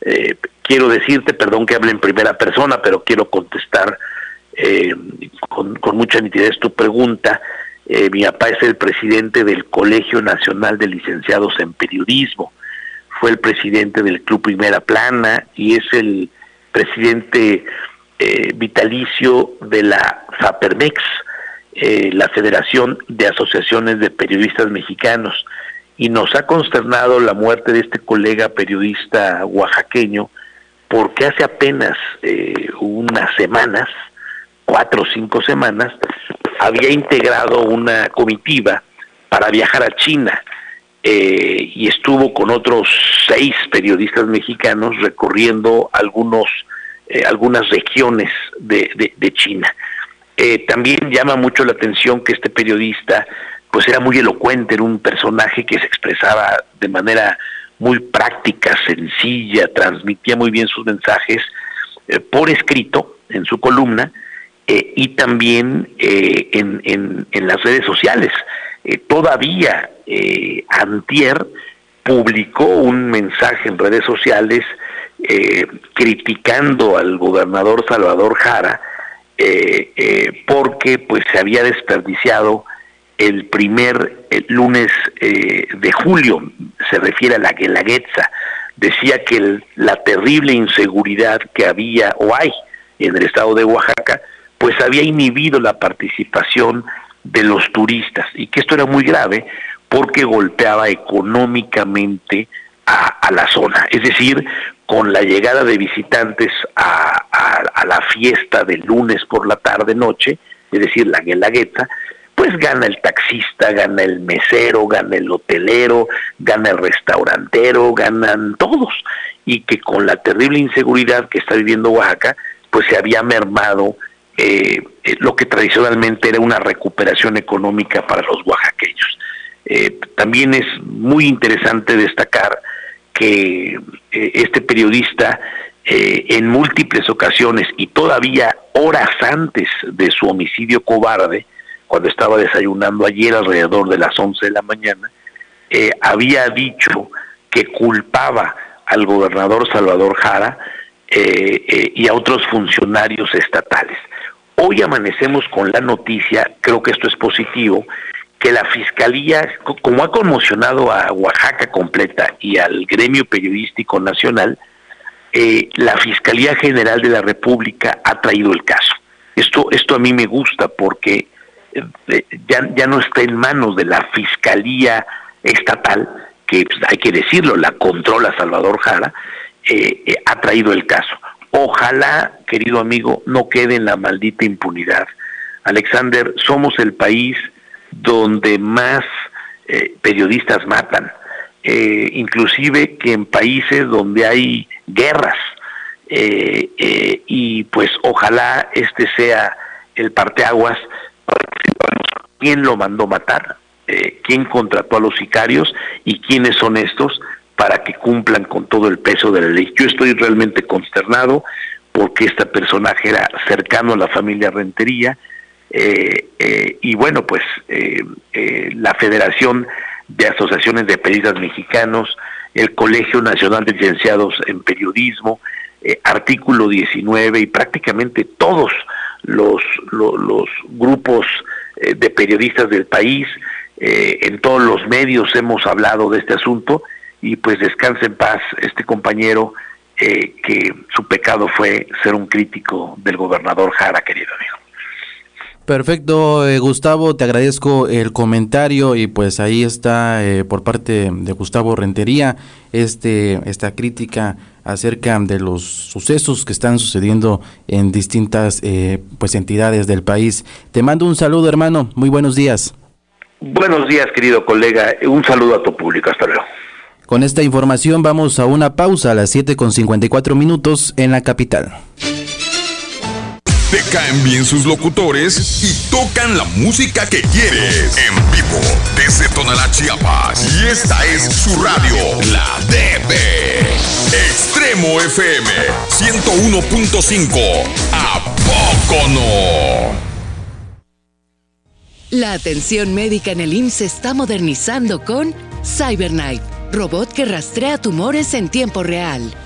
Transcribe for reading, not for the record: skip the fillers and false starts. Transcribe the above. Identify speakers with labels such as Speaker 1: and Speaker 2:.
Speaker 1: Quiero decirte, perdón que hable en primera persona, pero quiero contestar con mucha nitidez tu pregunta. Mi papá es el presidente del Colegio Nacional de Licenciados en Periodismo, fue el presidente del Club Primera Plana y es el presidente vitalicio de la FAPERMEX, la Federación de Asociaciones de Periodistas Mexicanos, y nos ha consternado la muerte de este colega periodista oaxaqueño, porque hace apenas unas semanas, 4 o 5 semanas, había integrado una comitiva para viajar a China y estuvo con otros 6 periodistas mexicanos recorriendo algunas regiones de China. También llama mucho la atención que este periodista pues era muy elocuente, era un personaje que se expresaba de manera muy práctica, sencilla, transmitía muy bien sus mensajes por escrito en su columna y también en las redes sociales. Todavía antier publicó un mensaje en redes sociales criticando al gobernador Salvador Jara porque pues se había desperdiciado el primer lunes de julio, se refiere a la Guelaguetza. Decía que la terrible inseguridad que había o hay en el estado de Oaxaca pues había inhibido la participación de los turistas y que esto era muy grave porque golpeaba económicamente a la zona. Es decir, con la llegada de visitantes a la fiesta del lunes por la tarde-noche, es decir, la Guelaguetza, pues gana el taxista, gana el mesero, gana el hotelero, gana el restaurantero, ganan todos, y que con la terrible inseguridad que está viviendo Oaxaca, pues se había mermado lo que tradicionalmente era una recuperación económica para los oaxaqueños. También es muy interesante destacar que este periodista en múltiples ocasiones y todavía horas antes de su homicidio cobarde, cuando estaba desayunando ayer alrededor de las 11 de la mañana, había dicho que culpaba al gobernador Salvador Jara y a otros funcionarios estatales. Hoy amanecemos con la noticia, creo que esto es positivo, que la Fiscalía, como ha conmocionado a Oaxaca completa y al gremio periodístico nacional, la Fiscalía General de la República ha traído el caso. Esto a mí me gusta porque ya no está en manos de la Fiscalía Estatal, que pues, hay que decirlo, la controla Salvador Jara, ha traído el caso. Ojalá, querido amigo, no quede en la maldita impunidad. Alexander, somos el país donde más periodistas matan, inclusive que en países donde hay guerras, y pues ojalá este sea el parteaguas para que sepamos quién lo mandó matar, quién contrató a los sicarios y quiénes son estos para que cumplan con todo el peso de la ley. Yo estoy realmente consternado porque este personaje era cercano a la familia Rentería, y bueno, pues la Federación de Asociaciones de Periodistas Mexicanos, el Colegio Nacional de Licenciados en Periodismo, Artículo 19 y prácticamente todos los grupos de periodistas del país, en todos los medios hemos hablado de este asunto y pues descanse en paz este compañero que su pecado fue ser un crítico del gobernador Jara, querido amigo.
Speaker 2: Perfecto, Gustavo, te agradezco el comentario y pues ahí está por parte de Gustavo Rentería esta crítica acerca de los sucesos que están sucediendo en distintas pues entidades del país. Te mando un saludo, hermano, muy buenos días.
Speaker 1: Buenos días, querido colega, un saludo a tu público, hasta luego.
Speaker 2: Con esta información vamos a una pausa a las 7:54 en la capital.
Speaker 3: Te caen bien sus locutores y tocan la música que quieres. En vivo desde Tonalá, Chiapas. Y esta es su radio, la DB. Extremo FM 101.5. ¿A poco no?
Speaker 4: La atención médica en el IMSS se está modernizando con CyberKnife, robot que rastrea tumores en tiempo real.